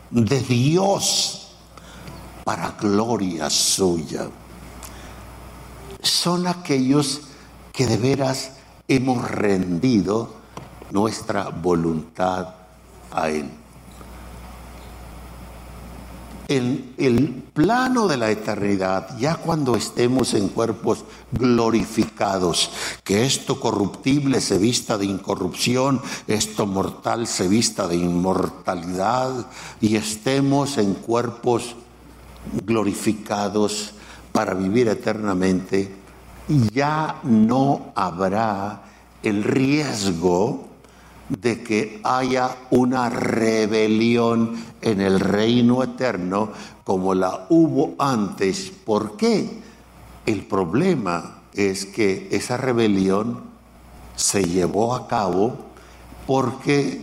de Dios para gloria suya. Son aquellos que de veras hemos rendido nuestra voluntad a Él. En el plano de la eternidad, ya cuando estemos en cuerpos glorificados, que esto corruptible se vista de incorrupción, esto mortal se vista de inmortalidad, y estemos en cuerpos glorificados para vivir eternamente, ya no habrá el riesgo de que haya una rebelión en el reino eterno como la hubo antes. ¿Por qué? El problema es que esa rebelión se llevó a cabo porque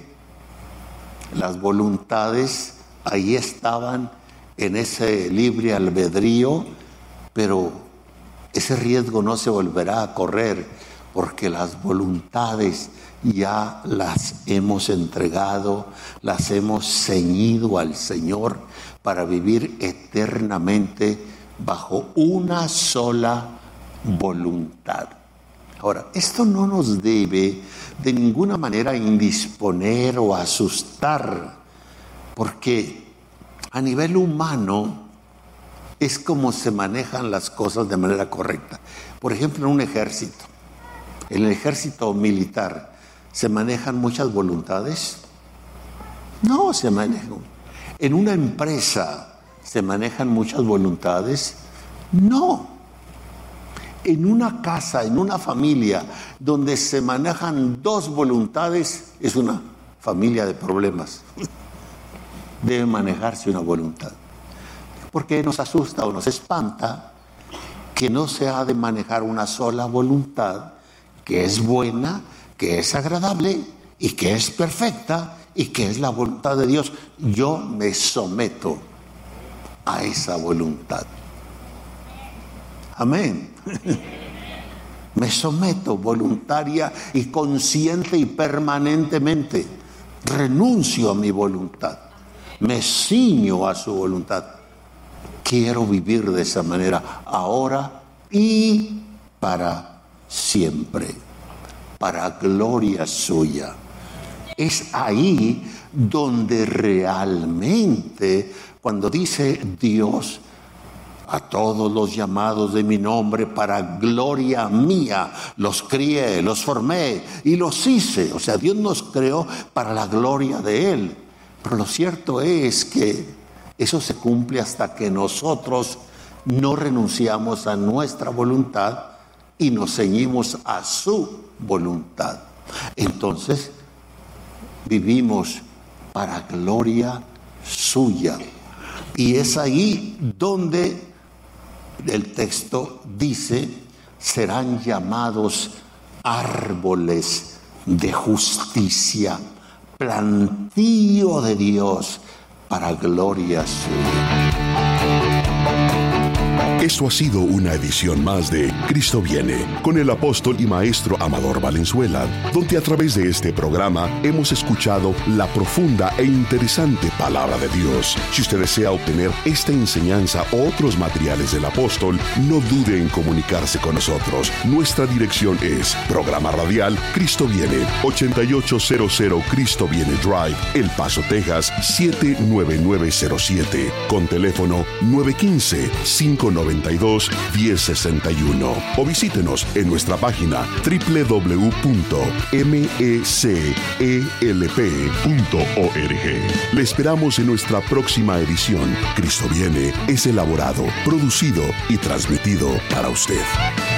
las voluntades ahí estaban en ese libre albedrío, pero ese riesgo no se volverá a correr porque las voluntades ya las hemos entregado, las hemos ceñido al Señor para vivir eternamente bajo una sola voluntad. Ahora, esto no nos debe de ninguna manera indisponer o asustar, porque a nivel humano es como se manejan las cosas de manera correcta. Por ejemplo, en un ejército, en el ejército militar, ¿se manejan muchas voluntades? No se manejan. ¿En una empresa se manejan muchas voluntades? No. En una casa, en una familia, donde se manejan dos voluntades, es una familia de problemas. Debe manejarse una voluntad. Porque nos asusta o nos espanta que no se ha de manejar una sola voluntad, que es buena, que es agradable y que es perfecta y que es la voluntad de Dios. Yo me someto a esa voluntad. Amén. Me someto voluntaria y consciente y permanentemente. Renuncio a mi voluntad. Me ciño a su voluntad. Quiero vivir de esa manera ahora y para siempre, para gloria suya. Es ahí donde realmente, cuando dice Dios, a todos los llamados de mi nombre para gloria mía, los crié, los formé y los hice. O sea, Dios nos creó para la gloria de Él. Pero lo cierto es que eso se cumple hasta que nosotros no renunciamos a nuestra voluntad y nos ceñimos a su voluntad. Entonces, vivimos para gloria suya. Y es ahí donde el texto dice, serán llamados árboles de justicia, plantío de Dios para gloria suya. Esto ha sido una edición más de Cristo Viene, con el apóstol y maestro Amador Valenzuela, donde a través de este programa hemos escuchado la profunda e interesante palabra de Dios. Si usted desea obtener esta enseñanza o otros materiales del apóstol, no dude en comunicarse con nosotros. Nuestra dirección es Programa Radial Cristo Viene, 8800 Cristo Viene Drive, El Paso, Texas, 79907, con teléfono 915-592-1061. O visítenos en nuestra página www.mecelp.org. Le esperamos en nuestra próxima edición. Cristo Viene es elaborado, producido y transmitido para usted.